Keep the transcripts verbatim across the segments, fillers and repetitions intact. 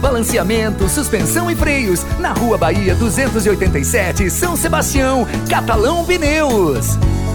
Balanceamento, suspensão e freios, na Rua Bahia duzentos e oitenta e sete, São Sebastião. Catalão Pneus.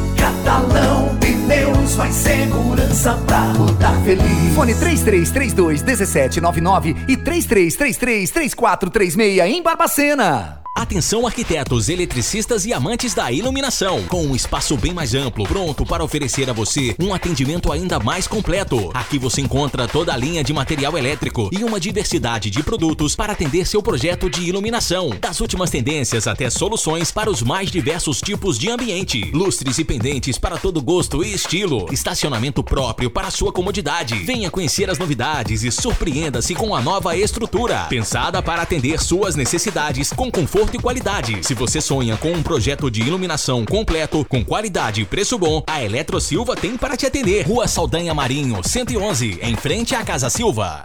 Catalão Pneus, mais segurança pra rodar feliz. Fone três três três dois, um sete nove nove e três três três três, três quatro três seis em Barbacena. Atenção arquitetos, eletricistas e amantes da iluminação, com um espaço bem mais amplo, pronto para oferecer a você um atendimento ainda mais completo. Aqui você encontra toda a linha de material elétrico e uma diversidade de produtos para atender seu projeto de iluminação. Das últimas tendências até soluções para os mais diversos tipos de ambiente. Lustres e pendentes para todo gosto e estilo. Estacionamento próprio para sua comodidade. Venha conhecer as novidades e surpreenda-se com a nova estrutura, pensada para atender suas necessidades com conforto e qualidade. Se você sonha com um projeto de iluminação completo, com qualidade e preço bom, a Eletro Silva tem para te atender. Rua Saldanha Marinho, cento e onze, em frente à Casa Silva.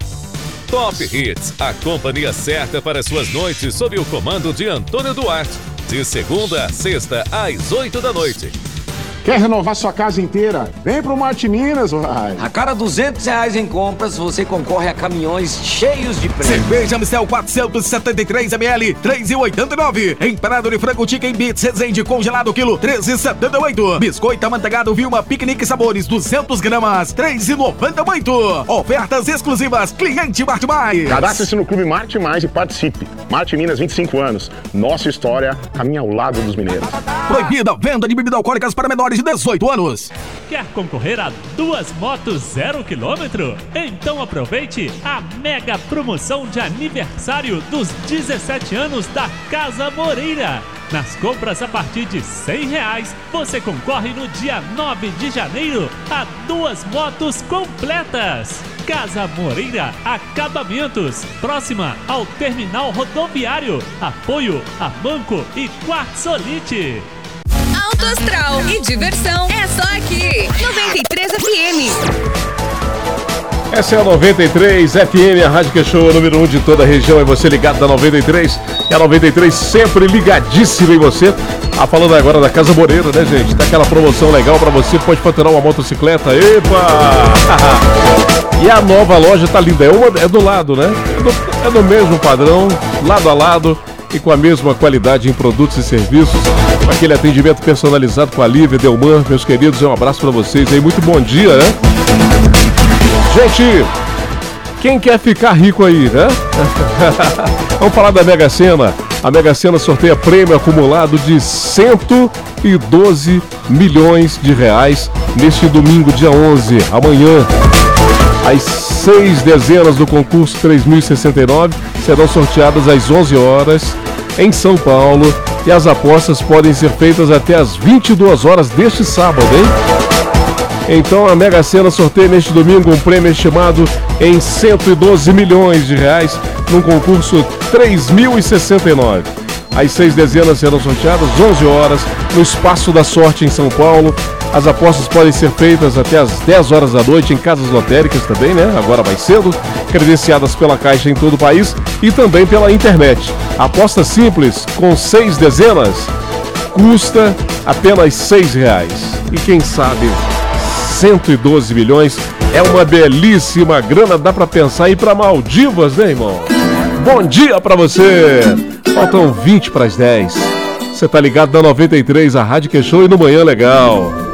Top Hits, a companhia certa para suas noites sob o comando de Antônio Duarte. De segunda a sexta, às oito da noite. Quer renovar sua casa inteira? Vem pro Marte Minas, uai. A cada duzentos reais em compras, você concorre a caminhões cheios de prêmios. Cerveja Amstel quatrocentos e setenta e três mililitros, três reais e oitenta e nove. Empanado de frango chicken bits, Resende congelado quilo, três reais e setenta e oito. Biscoito amanteigado Vilma Piquenique Sabores, duzentas gramas, três reais e noventa e oito. Ofertas exclusivas, cliente Marte Mais. Cadastre-se no Clube Marte Mais e participe. Marte Minas, vinte e cinco anos. Nossa história caminha ao lado dos mineiros. Proibida venda de bebidas alcoólicas para menores de dezoito anos. Quer concorrer a duas motos zero quilômetro? Então aproveite a mega promoção de aniversário dos dezessete anos da Casa Moreira. Nas compras a partir de cem reais, você concorre no dia nove de janeiro a duas motos completas. Casa Moreira Acabamentos, próxima ao terminal rodoviário. Apoio a Banco e Quartzolite. Alto Astral e diversão é só aqui, noventa e três F M. Essa é a noventa e três F M, a rádio que é show número um de toda a região. É você ligado na noventa e três. É a noventa e três sempre ligadíssimo em você. Ah, falando agora da Casa Moreira, né, gente? Tá aquela promoção legal pra você. Pode faturar uma motocicleta. Epa! E a nova loja tá linda. É, uma, é do lado, né? É do, é do mesmo padrão, lado a lado. E com a mesma qualidade em produtos e serviços, com aquele atendimento personalizado com a Lívia, Delman, meus queridos, um abraço pra vocês aí, muito bom dia, né? Gente, quem quer ficar rico aí, né? Vamos falar da Mega Sena. A Mega Sena sorteia prêmio acumulado de cento e doze milhões de reais neste domingo, dia onze, amanhã. As seis dezenas do concurso três mil e sessenta e nove serão sorteadas às onze horas em São Paulo e as apostas podem ser feitas até às vinte e duas horas deste sábado, hein? Então a Mega Sena sorteia neste domingo um prêmio estimado em cento e doze milhões de reais no concurso três mil e sessenta e nove. As seis dezenas serão sorteadas às onze horas no Espaço da Sorte em São Paulo. As apostas podem ser feitas até às dez horas da noite em casas lotéricas também, né? Agora mais cedo, credenciadas pela Caixa em todo o país e também pela internet. Aposta simples com seis dezenas custa apenas seis reais. E quem sabe cento e doze milhões é uma belíssima grana, dá pra pensar em ir pra Maldivas, né, irmão? Bom dia pra você! Faltam vinte para as dez. Você tá ligado na noventa e três, a rádio que é show e no Manhã Legal.